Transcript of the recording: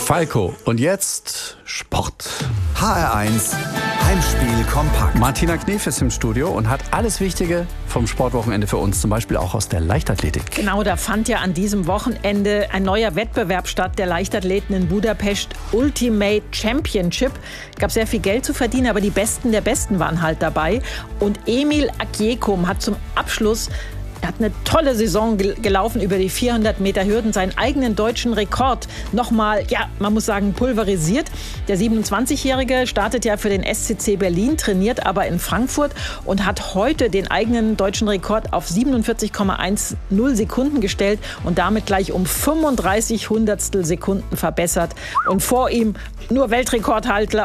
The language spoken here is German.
Falco. Und jetzt Sport. HR1 Heimspiel kompakt. Martina Knef ist im Studio und hat alles Wichtige vom Sportwochenende für uns, zum Beispiel auch aus der Leichtathletik. Genau, da fand ja an diesem Wochenende ein neuer Wettbewerb statt, der Leichtathleten in Budapest, Ultimate Championship. Gab sehr viel Geld zu verdienen, aber die Besten der Besten waren halt dabei. Und Emil Akjekum hat zum Abschluss Er hat eine tolle Saison gelaufen über die 400 Meter Hürden, seinen eigenen deutschen Rekord nochmal, man muss sagen, pulverisiert. Der 27-Jährige startet ja für den SCC Berlin, trainiert aber in Frankfurt und hat heute den eigenen deutschen Rekord auf 47,10 Sekunden gestellt und damit gleich um 35 Hundertstel Sekunden verbessert. Und vor ihm nur Weltrekordhalter